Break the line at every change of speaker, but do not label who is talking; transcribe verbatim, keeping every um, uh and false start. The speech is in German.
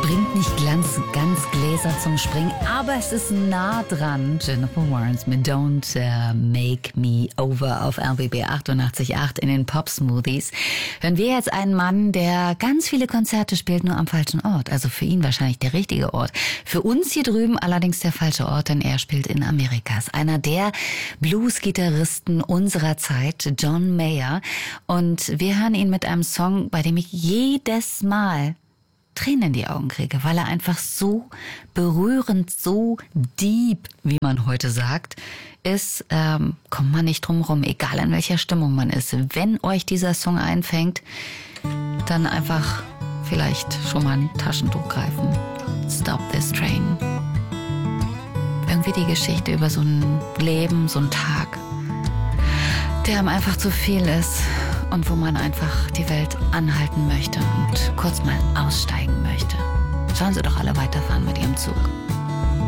bringt nicht ganz, ganz Gläser zum Springen, aber es ist nah dran. Jennifer Warnes mit Don't uh, Make Me Over auf R B B achtundachtzig Komma acht in den Pop-Smoothies. Hören wir jetzt einen Mann, der ganz viele Konzerte spielt, nur am falschen Ort. Also für ihn wahrscheinlich der richtige Ort. Für uns hier drüben allerdings der falsche Ort, denn er spielt in Amerika. Ist einer der Blues-Gitarristen unserer Zeit, John Mayer. Und wir hören ihn mit einem Song, bei dem ich jedes Mal Tränen in die Augen kriege, weil er einfach so berührend, so deep, wie man heute sagt, ist, ähm, kommt man nicht drum rum, egal in welcher Stimmung man ist. Wenn euch dieser Song einfängt, dann einfach vielleicht schon mal ein Taschentuch greifen. Stop this train. Irgendwie die Geschichte über so ein Leben, so ein Tag, der einem einfach zu viel ist. Und wo man einfach die Welt anhalten möchte und kurz mal aussteigen möchte. Schauen Sie doch alle weiterfahren mit Ihrem Zug.